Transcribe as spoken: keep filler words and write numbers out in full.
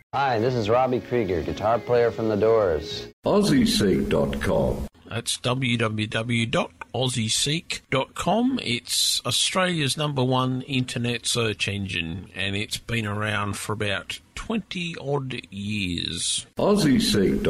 Hi, this is Robbie Krieger, guitar player from The Doors. Aussie Seek dot com. That's w w w dot aussie seek dot com. It's Australia's number one internet search engine, and it's been around for about twenty odd years. Aussie Seek dot com.